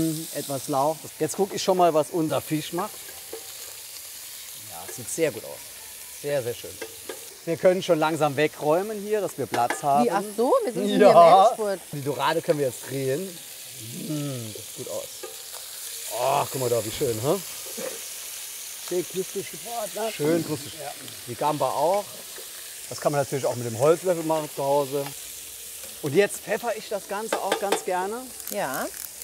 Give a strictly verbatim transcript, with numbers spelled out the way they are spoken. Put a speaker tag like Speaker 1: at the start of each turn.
Speaker 1: Etwas Lauch. Jetzt gucke ich schon mal, was unser Fisch macht. Ja, es sieht sehr gut aus. Sehr, sehr schön. Wir können schon langsam wegräumen hier, dass wir Platz haben.
Speaker 2: Wie, ach so, wir sind hier im
Speaker 1: Ja,
Speaker 2: Endspurt.
Speaker 1: die Dorade können wir jetzt drehen. Mm, das sieht gut aus. Oh, guck mal da, wie schön, hä?
Speaker 3: Schön knusprig gebraten.
Speaker 1: Schön knusprig. Die Gamba auch. Das kann man natürlich auch mit dem Holzlöffel machen zu Hause. Und jetzt pfeffer ich das Ganze auch ganz gerne.
Speaker 2: Ja.